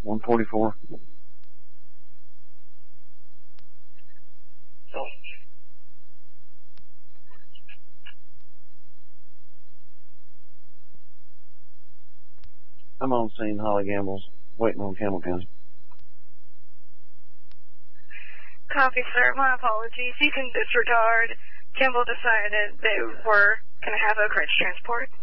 144. I'm on scene, Holly Gamble's, waiting on Campbell County. Copy, sir. My apologies. You can disregard. Campbell decided they were going to have a Oak Ridge transport.